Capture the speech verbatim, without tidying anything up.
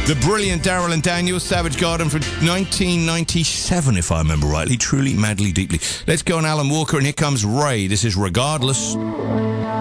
The brilliant Daryl and Daniel, Savage Garden from nineteen ninety-seven, if I remember rightly. Truly, madly, deeply. Let's go on Alan Walker, and here comes Ray. This is Regardless.